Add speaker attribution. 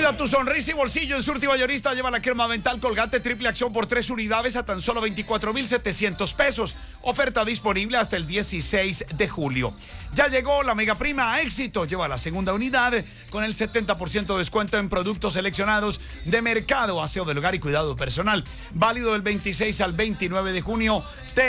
Speaker 1: Cuida tu sonrisa y bolsillo. En Surti Mayorista lleva la crema dental Colgate triple acción por 3 unidades a tan solo 24,700 pesos. Oferta disponible hasta el 16 de julio. Ya llegó la mega prima a éxito. Lleva la segunda unidad con el 70% de descuento en productos seleccionados de mercado, aseo del hogar y cuidado personal. Válido del 26 al 29 de junio.